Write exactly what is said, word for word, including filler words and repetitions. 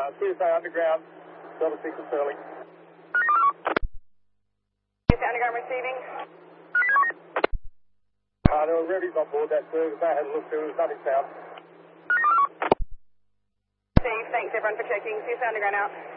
uh, C S A Underground, Delta six of Sterling. C S A Underground receiving. Uh, there were revies on board that service. They had a look through. There was nothing found. Steve, thanks everyone for checking. C S A Underground out.